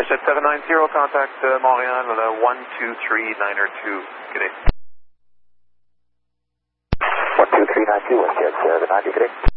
Jet 790, contact Montreal, 12392. Good day. 12392, Jet 790, good day.